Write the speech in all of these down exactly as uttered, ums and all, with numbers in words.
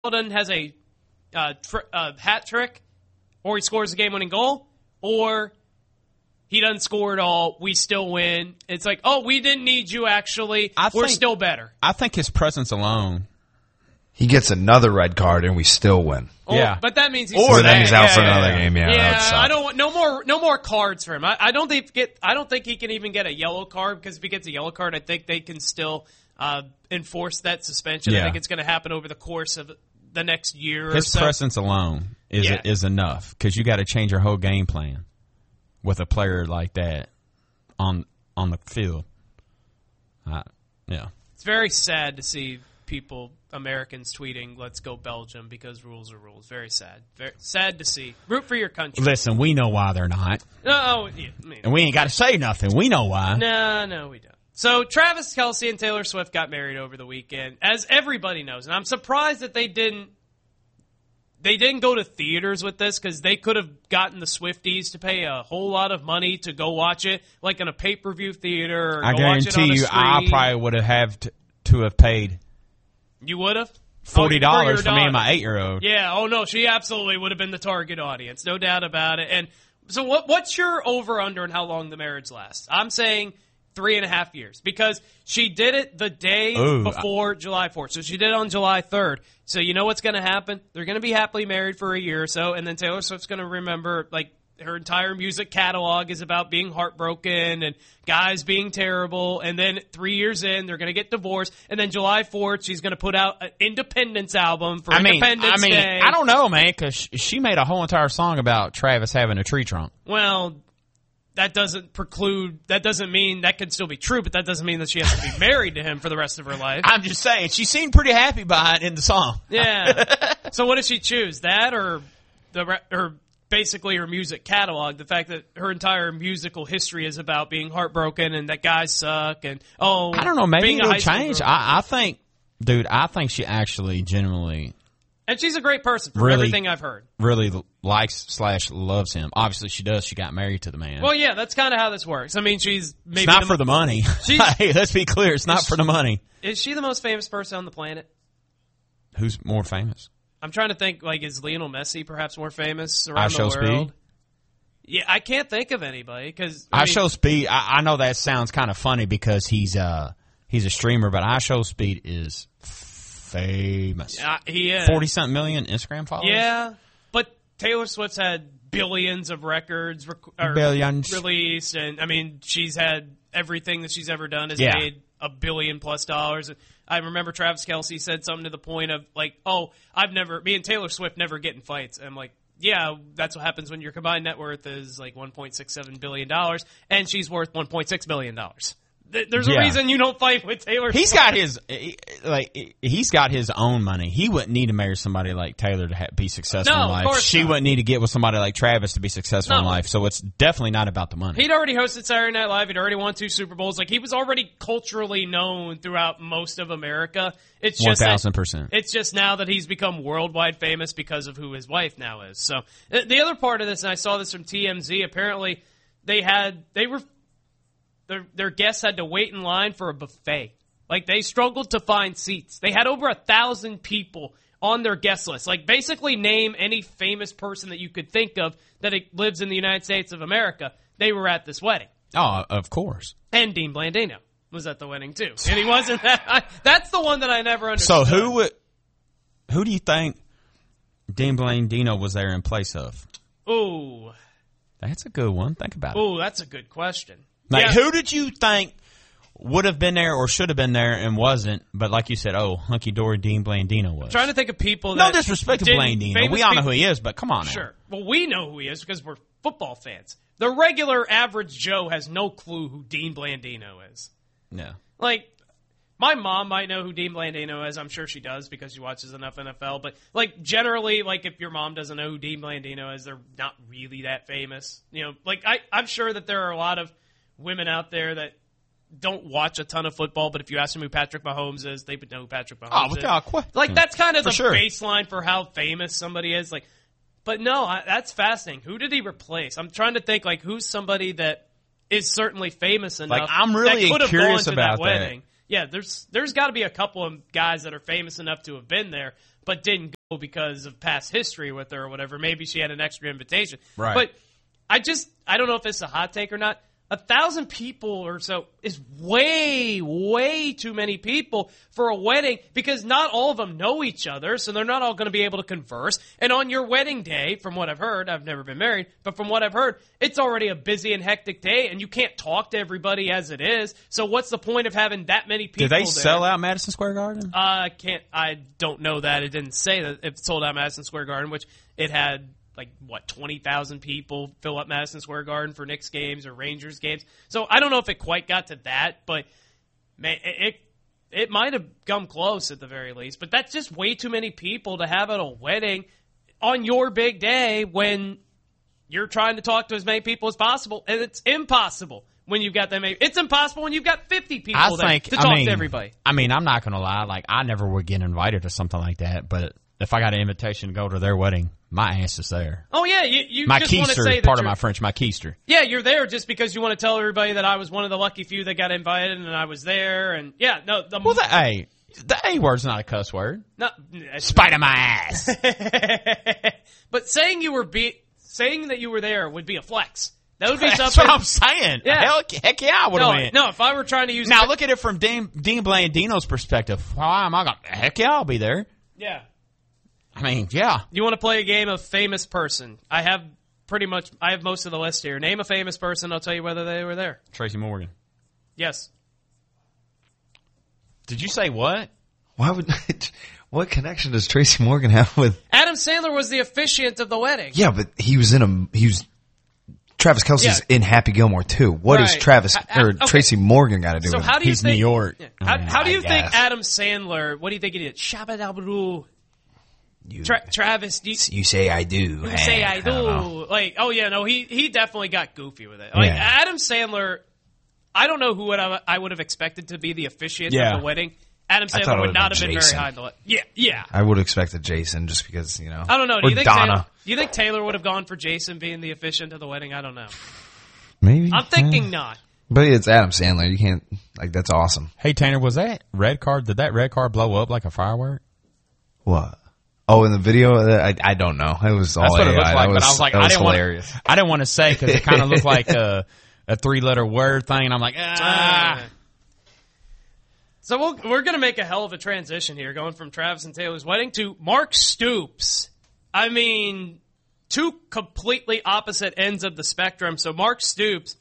Hamilton has a uh, tr- uh, hat trick, or he scores a game-winning goal, or he doesn't score at all, we still win. It's like, oh, we didn't need you, actually. I We're think, still better. I think his presence alone. He gets another red card and we still win. Or, yeah. But that means he's Or then he's out yeah, for yeah, another yeah. game. Yeah, Yeah, I don't want no more no more cards for him. I, I don't think get I don't think he can even get a yellow card, because if he gets a yellow card, I think they can still uh, enforce that suspension. Yeah. I think it's going to happen over the course of the next year His or so. presence alone is Yeah. is enough, because you got to change your whole game plan with a player like that on on the field. Uh, yeah, It's very sad to see people, Americans, tweeting "Let's go Belgium" because rules are rules. Very sad. Very sad to see. Root for your country. listen, we know why they're not, No, yeah, I mean, and we ain't got to say nothing. We know why. No, no, we don't. So Travis Kelce and Taylor Swift got married over the weekend, as everybody knows, and I'm surprised that they didn't. They didn't go to theaters with this, because they could have gotten the Swifties to pay a whole lot of money to go watch it, like in a pay-per-view theater. Or I go watch it on guarantee a you, I screen. probably would have have to, to have paid You would have forty dollars oh, for, for me and my eight-year-old. Yeah. Oh no, she absolutely would have been the target audience, no doubt about it. And so, what? What's your over/under and how long the marriage lasts? I'm saying three and a half years, because she did it the day Ooh, before I, July fourth. So she did it on July third. So you know what's going to happen? They're going to be happily married for a year or so, and then Taylor Swift's going to remember, like, her entire music catalog is about being heartbroken and guys being terrible. And then three years in, they're going to get divorced. And then July fourth, she's going to put out an Independence album for I mean, Independence I mean, Day. I don't know, man, because she made a whole entire song about Travis having a tree trunk. Well, that doesn't preclude, that doesn't mean, that could still be true, but that doesn't mean that she has to be married to him for the rest of her life. I'm just saying, she seemed pretty happy by it in the song. Yeah. So what did she choose? That or the re- or basically her music catalog? The fact that her entire musical history is about being heartbroken and that guys suck and, oh, I don't know, maybe being a it'll high school change. girl. I, I think, dude, I think she actually genuinely And she's a great person from Really- everything I've heard. really likes slash loves him. Obviously, she does. She got married to the man. Well, yeah, that's kind of how this works. I mean, she's maybe it's not the, for the money. She's- Hey, let's be clear. It's not for the money. Is she the most famous person on the planet? Who's more famous? I'm trying to think, like, is Lionel Messi perhaps more famous around I the Show world? Speed? Yeah, I can't think of anybody because I, Show Speed. I, I know that sounds kind of funny because he's uh he's a streamer, but I Show Speed is famous. Uh, he is. Forty something million Instagram followers. Yeah, but Taylor Swift's had billions of records rec- or Billions. released, and I mean, she's had everything that she's ever done has Yeah. made a billion plus dollars. I remember Travis Kelce said something to the point of like, "Oh, I've never, me and Taylor Swift never get in fights." And I'm like, yeah, that's what happens when your combined net worth is like one point six seven billion dollars, and she's worth one point six billion dollars. There's a Yeah. reason you don't fight with Taylor He's Swift. got his like he's got his own money. He wouldn't need to marry somebody like Taylor to ha- be successful No, in of life. course She not. wouldn't need to get with somebody like Travis to be successful in No. life. So it's definitely not about the money. He'd already hosted Saturday Night Live. He'd already won two Super Bowls. Like, he was already culturally known throughout most of America. It's One just that- thousand percent. It's just now that he's become worldwide famous because of who his wife now is. So th- the other part of this, and I saw this from T M Z, apparently they had they were their their guests had to wait in line for a buffet. Like, they struggled to find seats. They had over a thousand people on their guest list. Like, basically name any famous person that you could think of that it lives in the United States of America. They were at this wedding. Oh, of course. And Dean Blandino was at the wedding too. And he wasn't that. I, that's the one that I never So understood. who would who do you think Dean Blandino was there in place of? Ooh. That's a good one. Think about it. Ooh, that's a good question. Like, Yeah. who did you think would have been there or should have been there and wasn't? But like you said, oh, hunky dory Dean Blandino was. Trying to think of people no that disrespect to didn't- Blandino. famous We all know people- who he is, but come on now. Sure. Well, we know who he is because we're football fans. The regular average Joe has no clue who Dean Blandino is. Yeah. Like, my mom might know who Dean Blandino is. I'm sure she does because she watches enough N F L. But, like, generally, like, if your mom doesn't know who Dean Blandino is, they're not really that famous. You know, like, I, I'm sure that there are a lot of women out there that don't watch a ton of football, but if you ask them who Patrick Mahomes is, they would know who Patrick Mahomes Oh, is. without question. Like, that's kind of For the sure. baseline for how famous somebody is. Like, but no, I, that's fascinating. Who did he replace? I'm trying to think, like, who's somebody that is certainly famous enough. Like, I'm really that could have curious gone to about that that. wedding. Yeah, there's there's got to be a couple of guys that are famous enough to have been there, but didn't go because of past history with her or whatever. Maybe she had an extra invitation. Right. But I just, I don't know if it's a hot take or not. A thousand people or so is way, way too many people for a wedding because not all of them know each other, so they're not all going to be able to converse. And on your wedding day, from what I've heard, I've never been married, but from what I've heard, it's already a busy and hectic day, and you can't talk to everybody as it is. So what's the point of having that many people Did they there? sell out Madison Square Garden? I can't, I don't know that. It didn't say that it sold out Madison Square Garden, which it had like, what, twenty thousand people fill up Madison Square Garden for Knicks games or Rangers games. So I don't know if it quite got to that, but man, it it, it might have come close at the very least. But that's just way too many people to have at a wedding on your big day when you're trying to talk to as many people as possible, and it's impossible when you've got that many. It's impossible when you've got fifty people I there think, to talk I mean, to everybody. I mean, I'm not going to lie. Like, I never would get invited to something like that, but if I got an invitation to go to their wedding, my ass is there. Oh, yeah, you, you my just want to keister, say that part of you're- my French, my keister. Yeah, you're there just because you want to tell everybody that I was one of the lucky few that got invited and I was there. And yeah, no, the Well, the A, the A word's not a cuss word. no, Spite of my ass. but saying you were be saying that you were there would be a flex. That would be That's something. what I'm saying. Yeah. Hell, heck yeah, I would have no, went. no, if I were trying to use Now look at it from Dean, Dean Blandino's perspective. Why am I going? Heck yeah, I'll be there. yeah. I mean, yeah. You want to play a game of famous person? I have pretty much. I have most of the list here. Name a famous person. I'll tell you whether they were there. Tracy Morgan. Yes. Did you say what? Why would? What connection does Tracy Morgan have with? Adam Sandler was the officiant of the wedding. Yeah, but he was in a. He was. Travis Kelce's Yeah. in Happy Gilmore too. What does Right. Travis Uh, uh, or okay. Tracy Morgan got to do So with how it? do you He's think? New York. Yeah. How, how do I you think guess. Adam Sandler? What do you think he did? Shabba-dabba-doo. You, Tra- Travis, do you, you say I do. you say I do. don't know. Like, oh yeah, no, he he definitely got goofy with it. Like Yeah. Adam Sandler, I don't know who would I, I would have expected to be the officiant Yeah. of the wedding. Adam I thought Sandler it would would've not been have been Jason. very high on the list. Yeah, yeah. I would have expected Jason just because you know. I don't know. Do Or you think Donna? Taylor, do you think Taylor would have gone for Jason being the officiant of the wedding? I don't know. Maybe I'm thinking yeah. not. But it's Adam Sandler. You can't like that's awesome. Hey, Tanner, was that red card? Did that red card blow up like a firework? What? Oh, in the video, I I don't know. It was all That's what it A I. looked like. That But I was like, that I didn't want. hilarious. I didn't want to say because it kind of looked like a, a three-letter word thing, and I'm like, ah. So we'll, we're going to make a hell of a transition here, going from Travis and Taylor's wedding to Mark Stoops. I mean, two completely opposite ends of the spectrum. So Mark Stoops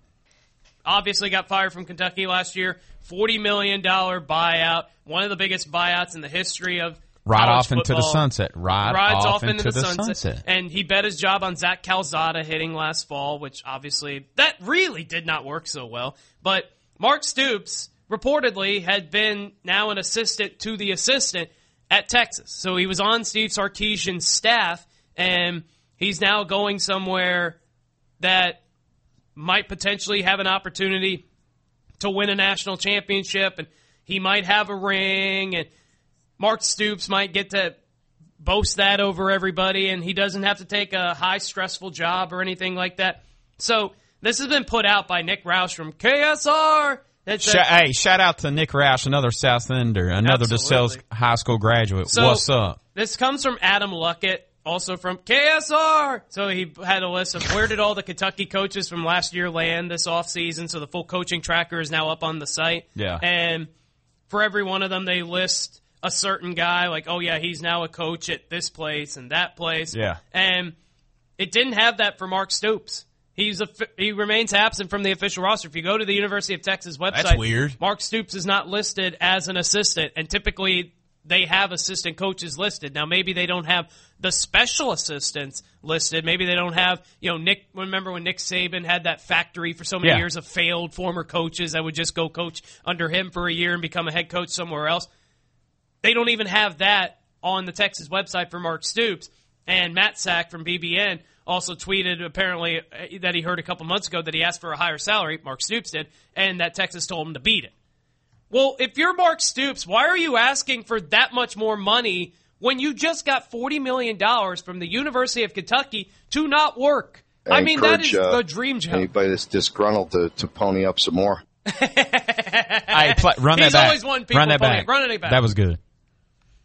obviously got fired from Kentucky last year, forty million dollars buyout, one of the biggest buyouts in the history of Right college off into the football. sunset. Right Rides off, into, the, sunset. sunset. And he bet his job on Zach Calzada hitting last fall, which obviously that really did not work so well. But Mark Stoops reportedly had been now an assistant to the assistant at Texas. So he was on Steve Sarkisian's staff, and he's now going somewhere that might potentially have an opportunity to win a national championship, and he might have a ring, and Mark Stoops might get to boast that over everybody, and he doesn't have to take a high, stressful job or anything like that. So this has been put out by Nick Roush from K S R. That said, Sh- hey, shout out to Nick Roush, another South Ender, another DeSales Absolutely. High School graduate. So- What's up? This comes from Adam Luckett, also from K S R. So he had a list of where did all the Kentucky coaches from last year land this offseason. So the full coaching tracker is now up on the site. Yeah. And for every one of them, they list a certain guy, like, oh, yeah, he's now a coach at this place and that place. Yeah. And it didn't have that for Mark Stoops. He's a, he remains absent from the official roster. If you go to the University of Texas website, That's weird. Mark Stoops is not listed as an assistant, and typically they have assistant coaches listed. Now, maybe they don't have the special assistants listed. Maybe they don't have, you know, Nick. Remember when Nick Saban had that factory for so many Yeah. years of failed former coaches that would just go coach under him for a year and become a head coach somewhere else? They don't even have that on the Texas website for Mark Stoops. And Matt Sack from B B N also tweeted apparently uh, that he heard a couple months ago that he asked for a higher salary, Mark Stoops did, and that Texas told him to beat it. Well, if you're Mark Stoops, why are you asking for that much more money when you just got forty million dollars from the University of Kentucky to not work? I, I mean, that encourage, is uh, the dream job. Anybody that's disgruntled to, to pony up some more. Hey, play, run that He's back. always wanting people run that playing. back. Run it back. That was good.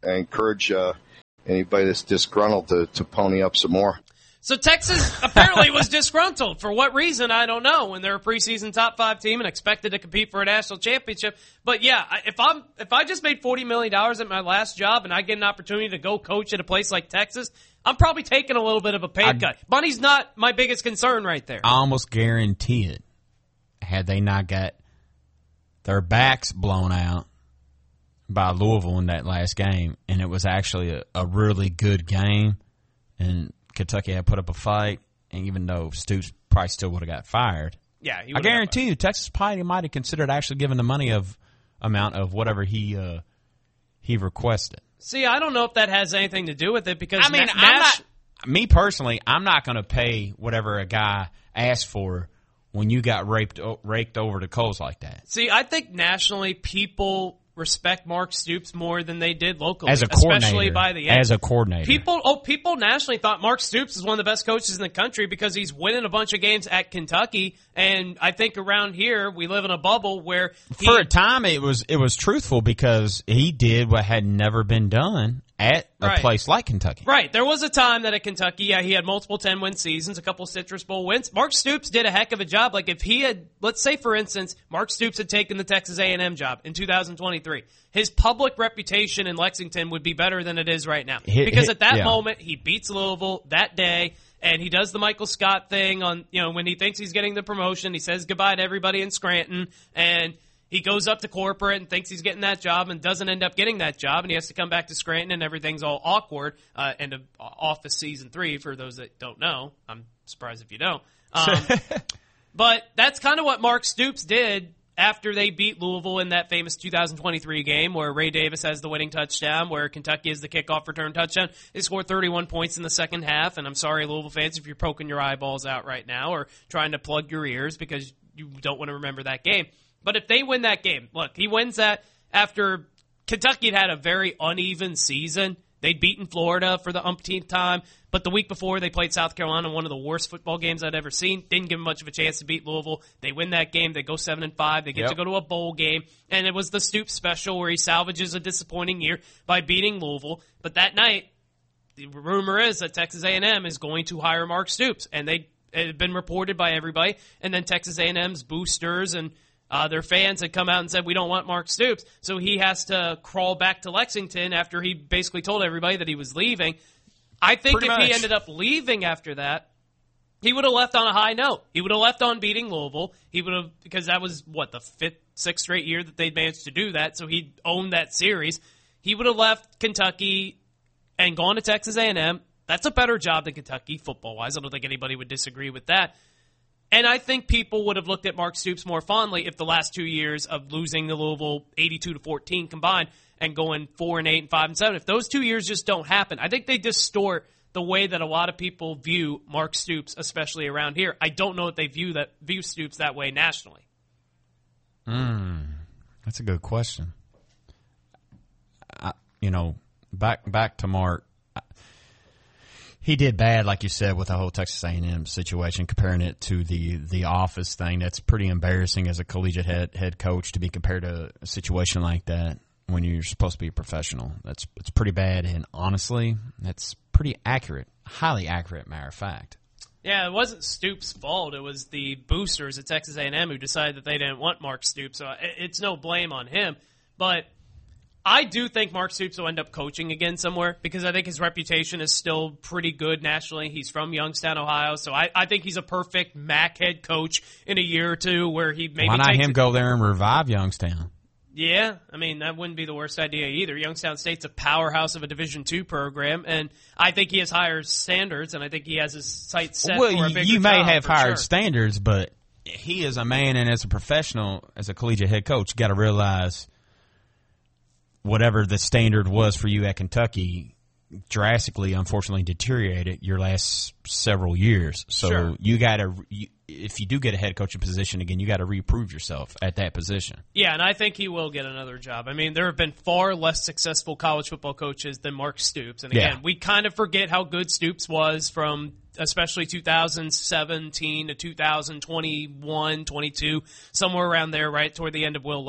I encourage uh, anybody that's disgruntled to, to pony up some more. So Texas apparently was disgruntled. For what reason, I don't know, when they're a preseason top five team and expected to compete for a national championship. But yeah, if I'm if I just made forty million dollars at my last job and I get an opportunity to go coach at a place like Texas, I'm probably taking a little bit of a pay cut. Money's not my biggest concern right there. I almost guarantee it. Had they not got their backs blown out by Louisville in that last game, and it was actually a, a really good game, and Kentucky had put up a fight, and even though Stoops probably still would have got fired, yeah, he I guarantee you Texas probably might have considered actually giving the money of amount of whatever he uh, he requested. See, I don't know if that has anything to do with it because I mean, Na- I'm Nash- not, me personally, I'm not going to pay whatever a guy asked for when you got raped raked over the coals like that. See, I think nationally people respect Mark Stoops more than they did locally, as a coordinator. Especially by the end. As a coordinator, people oh people nationally thought Mark Stoops is one of the best coaches in the country because he's winning a bunch of games at Kentucky, and I think around here we live in a bubble where he, for a time it was it was truthful because he did what had never been done at a right. place like Kentucky. Right. There was a time that at Kentucky, yeah, he had multiple ten-win seasons, a couple Citrus Bowl wins. Mark Stoops did a heck of a job. Like if he had, let's say for instance, Mark Stoops had taken the Texas A and M job in two thousand twenty-three, his public reputation in Lexington would be better than it is right now. Hit, because hit, at that yeah. moment, he beats Louisville that day, and he does the Michael Scott thing on, you know, when he thinks he's getting the promotion, he says goodbye to everybody in Scranton, and he goes up to corporate and thinks he's getting that job and doesn't end up getting that job, and he has to come back to Scranton and everything's all awkward. Uh, end of Office Season three, for those that don't know. I'm surprised if you don't. Um, but that's kind of what Mark Stoops did after they beat Louisville in that famous two thousand twenty-three game where Ray Davis has the winning touchdown, where Kentucky is the kickoff return touchdown. They scored thirty-one points in the second half, and I'm sorry, Louisville fans, if you're poking your eyeballs out right now or trying to plug your ears because you don't want to remember that game. But if they win that game, look, he wins that after Kentucky had had a very uneven season. They'd beaten Florida for the umpteenth time, but the week before they played South Carolina, one of the worst football games I'd ever seen. Didn't give them much of a chance to beat Louisville. They win that game. They go seven and five. They get yep. to go to a bowl game, and it was the Stoops special where he salvages a disappointing year by beating Louisville. But that night, the rumor is that Texas A and M is going to hire Mark Stoops, and they it had been reported by everybody. And then Texas A and M's boosters and Uh, their fans had come out and said, we don't want Mark Stoops. So he has to crawl back to Lexington after he basically told everybody that he was leaving. I think Pretty if much. he ended up leaving after that, he would have left on a high note. He would have left on beating Louisville. He would have, because that was, what, the fifth, sixth straight year that they'd managed to do that. So he owned that series. He would have left Kentucky and gone to Texas A and M. That's a better job than Kentucky football-wise. I don't think anybody would disagree with that. And I think people would have looked at Mark Stoops more fondly if the last two years of losing to Louisville eighty-two to fourteen combined and going four and eight and five and seven, if those two years just don't happen, I think they distort the way that a lot of people view Mark Stoops, especially around here. I don't know if they view that view Stoops that way nationally. Mm, that's a good question. I, you know, back back to Mark. He did bad, like you said, with the whole Texas A and M situation, comparing it to the, the office thing. That's pretty embarrassing as a collegiate head head coach to be compared to a situation like that when you're supposed to be a professional. That's it's pretty bad, and honestly, that's pretty accurate, highly accurate, matter of fact. Yeah, it wasn't Stoops' fault. It was the boosters at Texas A and M who decided that they didn't want Mark Stoops. So it's no blame on him, but I do think Mark Stoops will end up coaching again somewhere because I think his reputation is still pretty good nationally. He's from Youngstown, Ohio, so I, I think he's a perfect M A C head coach in a year or two where he maybe Why not takes him it, go there and revive Youngstown? Yeah, I mean, that wouldn't be the worst idea either. Youngstown State's a powerhouse of a Division two program, and I think he has higher standards, and I think he has his sights set well, for a bigger you may job, have for higher sure. standards, but he is a man, and as a professional, as a collegiate head coach, you got to realize whatever the standard was for you at Kentucky drastically, unfortunately, deteriorated your last several years. So Sure. you got to, if you do get a head coaching position again, you got to reprove yourself at that position. Yeah, and I think he will get another job. I mean, there have been far less successful college football coaches than Mark Stoops. And again, Yeah. we kind of forget how good Stoops was from especially two thousand seventeen to two thousand twenty-one, twenty-two, somewhere around there, right toward the end of Will Lev-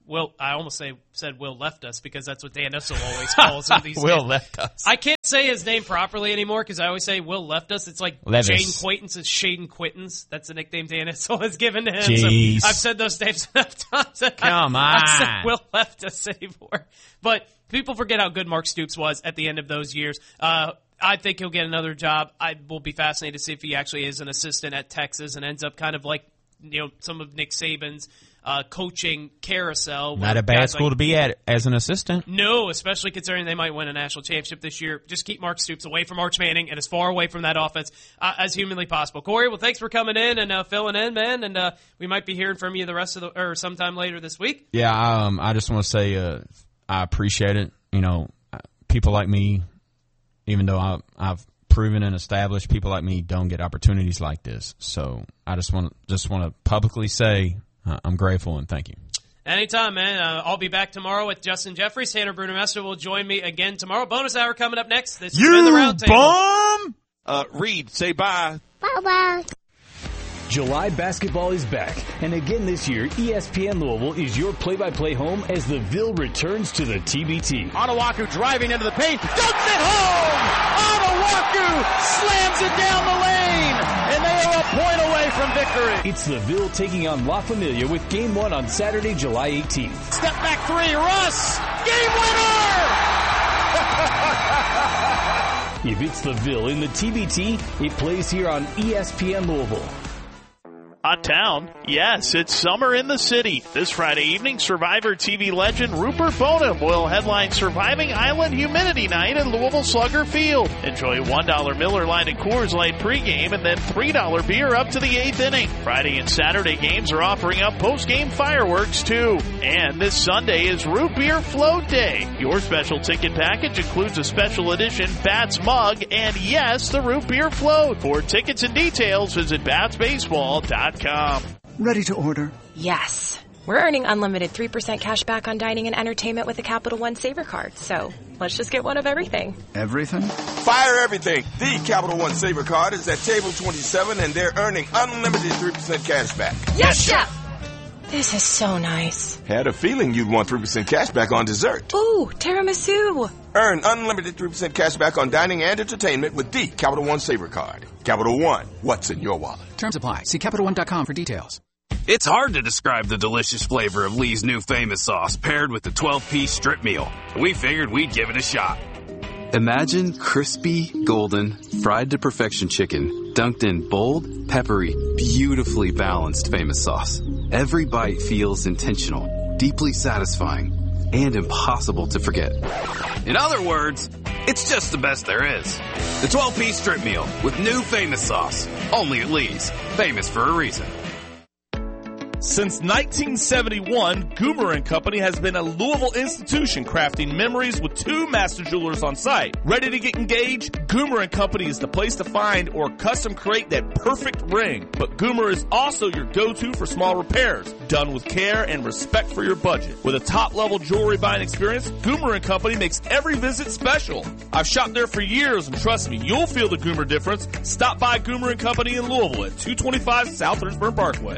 Will, I almost say said Will left us because that's what Dan Issel always calls him. These Will days. left us. I can't say his name properly anymore because I always say Will left us. It's like Levis. Shane Quaintance is Shaden Quittens. That's the nickname Dan Issel has given to him. Jeez. So I've said those names enough times. Come I, I said on. Will left us anymore. But people forget how good Mark Stoops was at the end of those years. Uh, I think he'll get another job. I will be fascinated to see if he actually is an assistant at Texas and ends up kind of like, you know, some of Nick Saban's uh, coaching carousel. Not a bad school like, to be at as an assistant. No, especially considering they might win a national championship this year. Just keep Mark Stoops away from Arch Manning and as far away from that offense uh, as humanly possible. Corey, well, thanks for coming in and uh, filling in, man. And uh, we might be hearing from you the rest of the or sometime later this week. Yeah, um, I just want to say uh, I appreciate it. You know, people like me, even though I, I've proven and established, people like me don't get opportunities like this. So I just want just want to publicly say uh, I'm grateful and thank you. Anytime, man. Uh, I'll be back tomorrow with Justin Jeffries. Tanner Brunemester will join me again tomorrow. Bonus hour coming up next. This has been the Roundtable. bum! Uh, Reed, say bye. Bye-bye. July basketball is back, and again this year, E S P N Louisville is your play-by-play home as the Ville returns to the T B T. Onawaku driving into the paint, dunks it home! Onawaku slams it down the lane, and they are a point away from victory. It's the Ville taking on La Familia with Game one on Saturday, July eighteenth. Step back three, Russ, game winner! If it's the Ville in the T B T, it plays here on E S P N Louisville. Hot town? Yes, it's summer in the city. This Friday evening, Survivor T V legend Rupert Bonham will headline Surviving Island Humidity Night at Louisville Slugger Field. Enjoy one dollar Miller Lite and Coors Light pregame and then three dollar beer up to the eighth inning. Friday and Saturday games are offering up postgame fireworks too. And this Sunday is Root Beer Float Day. Your special ticket package includes a special edition Bats mug and yes, the Root Beer Float. For tickets and details, visit bats baseball dot com. Ready to order? Yes. We're earning unlimited three percent cash back on dining and entertainment with the Capital One Saver Card, so let's just get one of everything. Everything? Fire everything. The Capital One Saver Card is at table twenty-seven, and they're earning unlimited three percent cash back. Yes, Chef! This is so nice. Had a feeling you'd want three percent cash back on dessert. Ooh, tiramisu. Earn unlimited three percent cash back on dining and entertainment with the Capital One Saver Card. Capital One, what's in your wallet? Terms apply. See Capital One dot com for details. It's hard to describe the delicious flavor of Lee's new famous sauce paired with the twelve-piece strip meal. We figured we'd give it a shot. Imagine crispy, golden, fried to perfection chicken dunked in bold, peppery, beautifully balanced famous sauce. Every bite feels intentional, deeply satisfying, and impossible to forget. In other words, it's just the best there is. The twelve-piece strip meal with new famous sauce. Only at Lee's. Famous for a reason. Since nineteen seventy-one, Goomer and Company has been a Louisville institution crafting memories with two master jewelers on site. Ready to get engaged? Goomer and Company is the place to find or custom create that perfect ring. But Goomer is also your go-to for small repairs, done with care and respect for your budget. With a top-level jewelry buying experience, Goomer and Company makes every visit special. I've shopped there for years, and trust me, you'll feel the Goomer difference. Stop by Goomer and Company in Louisville at two twenty-five South Lynchburg Parkway.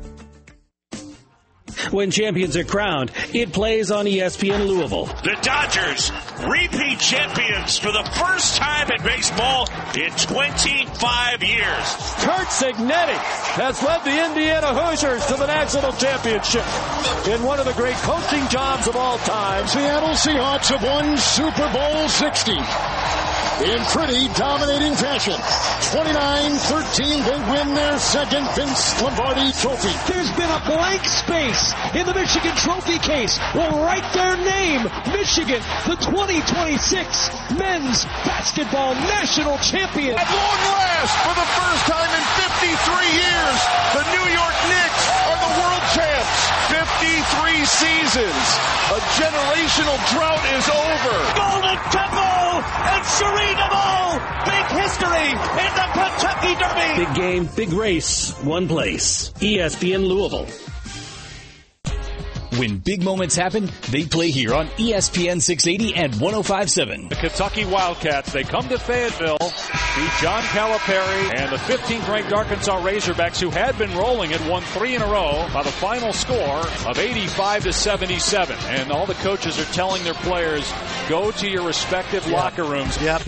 When champions are crowned, it plays on E S P N Louisville. The Dodgers, repeat champions for the first time in baseball in twenty-five years. Kurt Cignetti has led the Indiana Hoosiers to the national championship in one of the great coaching jobs of all time. Seattle Seahawks have won Super Bowl sixty in pretty dominating fashion. twenty-nine thirteen, they win their second Vince Lombardi trophy. There's been a blank space in the Michigan trophy case. We'll write their name, Michigan, the twenty twenty-six men's basketball national champion. At long last, for the first time in fifty-three years, the New York Knicks are the world champs. fifty-three seasons. A generational drought is over. Golden Temple and Serena Ball. Big history in the Kentucky Derby. Big game, big race, one place. E S P N Louisville. When big moments happen, they play here on E S P N six eighty and one oh five point seven. The Kentucky Wildcats, they come to Fayetteville, beat John Calipari and the fifteenth ranked Arkansas Razorbacks, who had been rolling, had won three in a row by the final score of eighty-five to seventy-seven. And all the coaches are telling their players, go to your respective yeah. locker rooms. Yep.